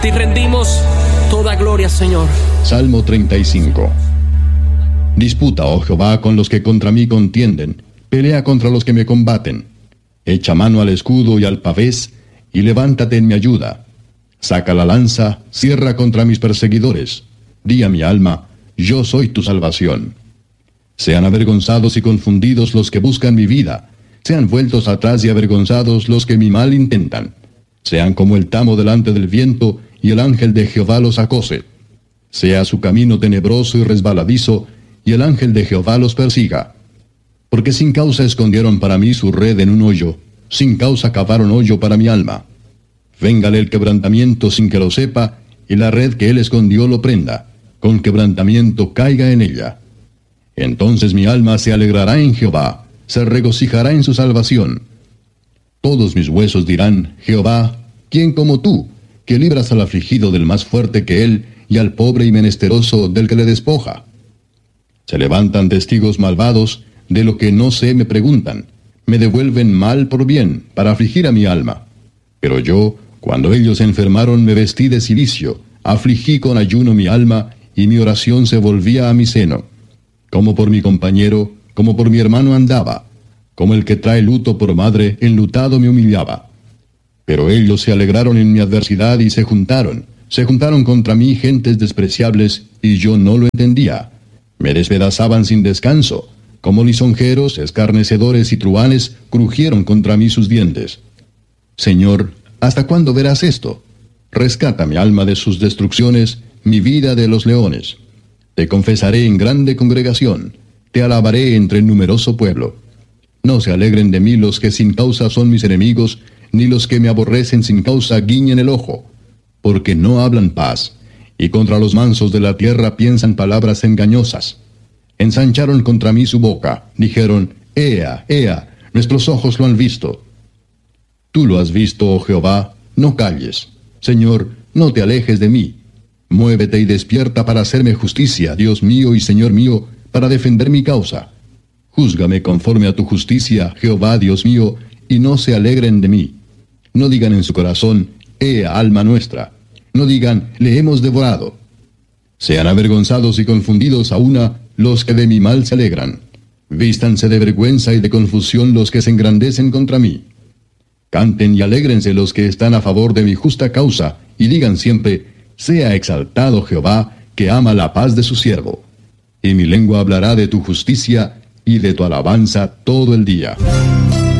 Te rendimos toda gloria, Señor. Salmo 35. Disputa, oh Jehová, con los que contra mí contienden, pelea contra los que me combaten. Echa mano al escudo y al pavés, y levántate en mi ayuda. Saca la lanza, cierra contra mis perseguidores. Di a mi alma, yo soy tu salvación. Sean avergonzados y confundidos los que buscan mi vida. Sean vueltos atrás y avergonzados los que mi mal intentan. Sean como el tamo delante del viento, y el ángel de Jehová los acose. Sea su camino tenebroso y resbaladizo, y el ángel de Jehová los persiga. Porque sin causa escondieron para mí su red en un hoyo, sin causa cavaron hoyo para mi alma. Véngale el quebrantamiento sin que lo sepa, y la red que él escondió lo prenda, con quebrantamiento caiga en ella. Entonces mi alma se alegrará en Jehová, se regocijará en su salvación. Todos mis huesos dirán, Jehová, ¿quién como tú, que libras al afligido del más fuerte que él, y al pobre y menesteroso del que le despoja? Se levantan testigos malvados, de lo que no sé me preguntan, me devuelven mal por bien, para afligir a mi alma. Pero yo, cuando ellos se enfermaron, me vestí de cilicio, afligí con ayuno mi alma, y mi oración se volvía a mi seno. Como por mi compañero, como por mi hermano andaba, como el que trae luto por madre, enlutado me humillaba. Pero ellos se alegraron en mi adversidad y se juntaron contra mí gentes despreciables, y yo no lo entendía. Me despedazaban sin descanso, como lisonjeros, escarnecedores y truhanes, crujieron contra mí sus dientes. Señor, ¿hasta cuándo verás esto? Rescata mi alma de sus destrucciones, mi vida de los leones. Te confesaré en grande congregación, te alabaré entre el numeroso pueblo. No se alegren de mí los que sin causa son mis enemigos, ni los que me aborrecen sin causa guiñen el ojo, porque no hablan paz, y contra los mansos de la tierra piensan palabras engañosas. Ensancharon contra mí su boca, dijeron, Ea, Ea, nuestros ojos lo han visto. Tú lo has visto, oh Jehová, no calles. Señor, no te alejes de mí. Muévete y despierta para hacerme justicia, Dios mío y Señor mío, para defender mi causa. Júzgame conforme a tu justicia, Jehová, Dios mío, y no se alegren de mí. No digan en su corazón, Ea, alma nuestra. No digan, le hemos devorado. Sean avergonzados y confundidos a una los que de mi mal se alegran. Vístanse de vergüenza y de confusión los que se engrandecen contra mí. Canten y alégrense los que están a favor de mi justa causa, y digan siempre, sea exaltado Jehová, que ama la paz de su siervo. Y mi lengua hablará de tu justicia y de tu alabanza todo el día.